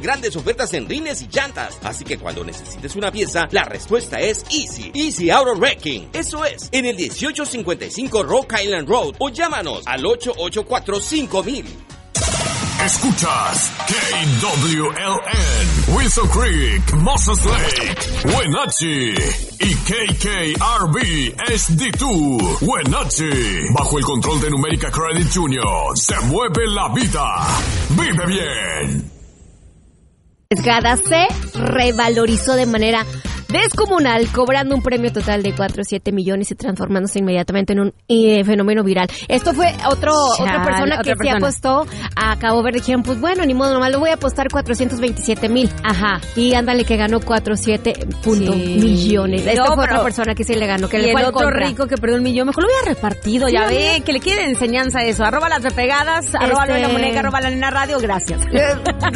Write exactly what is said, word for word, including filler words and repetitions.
grandes ofertas en rines y llantas. Así que cuando necesites una pieza, la respuesta es Easy. Easy Auto Wrecking. Eso es, en el dieciocho cincuenta y cinco Rock Island Road o llámanos al ocho ocho cuatro cinco mil. Escuchas K W L N, Wilson Creek, Moses Lake, Wenatchee y K K R B H D dos, Wenatchee. Bajo el control de Numérica Credit Junior, se mueve la vida. Vive bien. Arriesgada se revalorizó de manera descomunal, cobrando un premio total de cuatro a siete millones y transformándose inmediatamente en un eh, fenómeno viral. Esto fue otro Chal, otra persona otra que persona. se apostó a Cabo Verde. Dijeron, pues bueno, ni modo, nomás lo voy a apostar cuatrocientos veintisiete mil. Ajá. Y ándale que ganó cuatro punto siete Sí. millones. Esta No, fue pero- otra persona que sí le ganó, que Y le el fue al otro contra. rico que perdió un millón, mejor lo hubiera repartido, ya Sí, ve, que le quede enseñanza eso. Arroba las repegadas, arroba Este- lo de la muñeca, arroba la nena radio, gracias.